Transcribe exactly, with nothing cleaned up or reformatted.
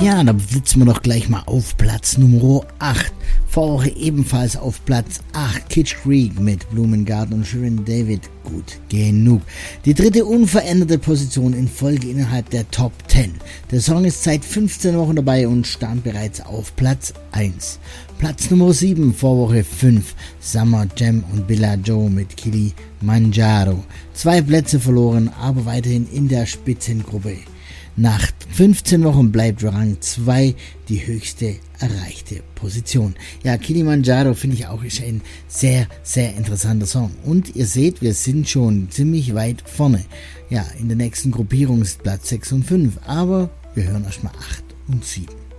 Ja, da blitzen wir doch gleich mal auf Platz Nummer acht. Vorwoche ebenfalls auf Platz acht, Kitsch Creek mit Blumengarten und Shirin David, gut genug. Die dritte unveränderte Position in Folge innerhalb der Top zehn. Der Song ist seit fünfzehn Wochen dabei und stand bereits auf Platz eins. Platz Nummer sieben, Vorwoche fünf, Summer Jam und Billa Joe mit Kilimanjaro. Zwei Plätze verloren, aber weiterhin in der Spitzengruppe. Nach fünfzehn Wochen bleibt Rang zwei die höchste erreichte Position. Ja, Kilimanjaro finde ich auch ist ein sehr, sehr interessanter Song. Und ihr seht, wir sind schon ziemlich weit vorne. Ja, in der nächsten Gruppierung ist Platz sechs und fünf, aber wir hören erstmal acht und sieben.